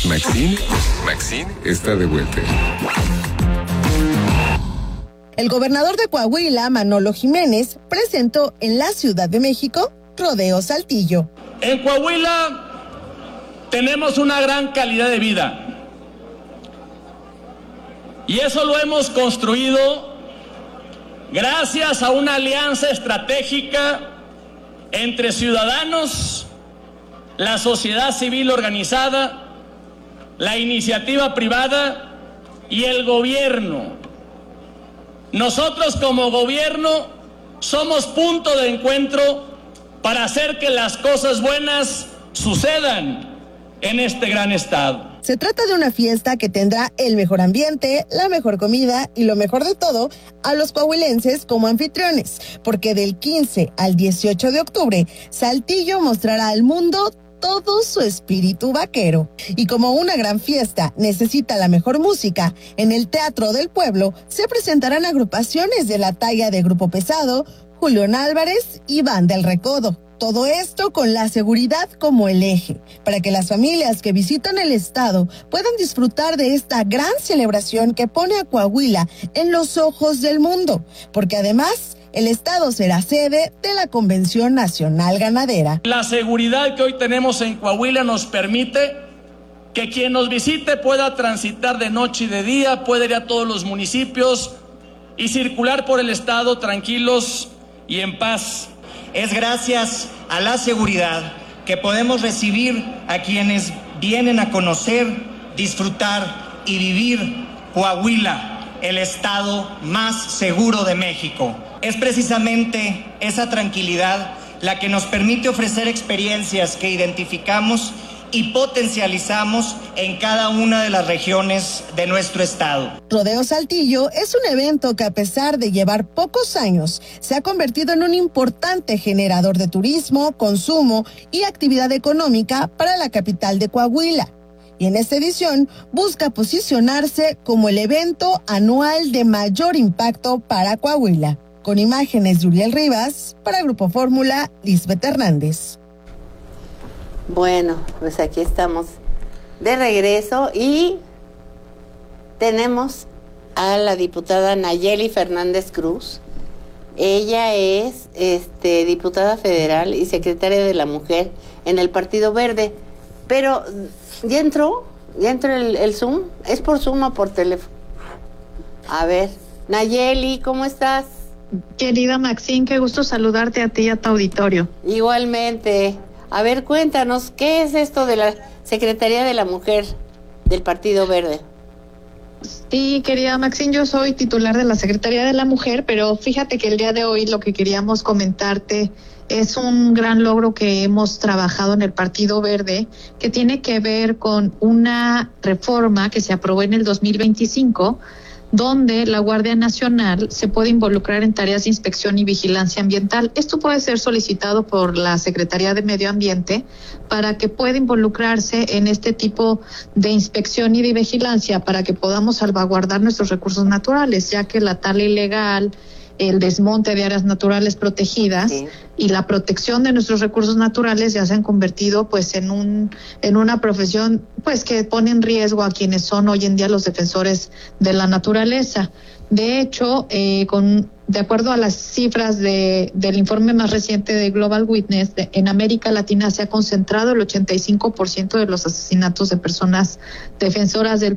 Maxine está de vuelta. El gobernador de Coahuila, Manolo Jiménez, presentó en la Ciudad de México Rodeo Saltillo. En Coahuila tenemos una gran calidad de vida y eso lo hemos construido gracias a una alianza estratégica entre ciudadanos, la sociedad civil organizada, la iniciativa privada y el gobierno. Nosotros como gobierno somos punto de encuentro para hacer que las cosas buenas sucedan en este gran estado. Se trata de una fiesta que tendrá el mejor ambiente, la mejor comida y lo mejor de todo, a los coahuilenses como anfitriones, porque del 15 al 18 de octubre, Saltillo mostrará al mundo todo su espíritu vaquero. Y como una gran fiesta necesita la mejor música, en el Teatro del Pueblo se presentarán agrupaciones de la talla de Grupo Pesado, Julián Álvarez y Banda El Recodo. Todo esto con la seguridad como el eje, para que las familias que visitan el estado puedan disfrutar de esta gran celebración que pone a Coahuila en los ojos del mundo, porque además el estado será sede de la Convención Nacional Ganadera. La seguridad que hoy tenemos en Coahuila nos permite que quien nos visite pueda transitar de noche y de día, puede ir a todos los municipios y circular por el estado tranquilos y en paz. Es gracias a la seguridad que podemos recibir a quienes vienen a conocer, disfrutar y vivir Coahuila, el estado más seguro de México. Es precisamente esa tranquilidad la que nos permite ofrecer experiencias que identificamos y potencializamos en cada una de las regiones de nuestro estado. Rodeo Saltillo es un evento que, a pesar de llevar pocos años, se ha convertido en un importante generador de turismo, consumo y actividad económica para la capital de Coahuila. Y en esta edición busca posicionarse como el evento anual de mayor impacto para Coahuila. Con imágenes de Uriel Rivas, para Grupo Fórmula, Lisbeth Hernández. Bueno, pues aquí estamos de regreso y tenemos a la diputada Nayeli Fernández Cruz. Ella es diputada federal y secretaria de la Mujer en el Partido Verde. Pero, ¿ya entró el Zoom? ¿Es por Zoom o por teléfono? A ver, Nayeli, ¿cómo estás? Querida Maxine, qué gusto saludarte a ti y a tu auditorio. Igualmente. A ver, cuéntanos, ¿qué es esto de la Secretaría de la Mujer del Partido Verde? Sí, querida Maxine, yo soy titular de la Secretaría de la Mujer, pero fíjate que el día de hoy lo que queríamos comentarte es un gran logro que hemos trabajado en el Partido Verde, que tiene que ver con una reforma que se aprobó en el 2025, donde la Guardia Nacional se puede involucrar en tareas de inspección y vigilancia ambiental. Esto puede ser solicitado por la Secretaría de Medio Ambiente para que pueda involucrarse en este tipo de inspección y de vigilancia para que podamos salvaguardar nuestros recursos naturales, ya que la tala ilegal, el desmonte de áreas naturales protegidas y la protección de nuestros recursos naturales ya se han convertido pues en una profesión pues que pone en riesgo a quienes son hoy en día los defensores de la naturaleza. De hecho, de acuerdo a las cifras del informe más reciente de Global Witness, en América Latina se ha concentrado el 85% de los asesinatos de personas defensoras del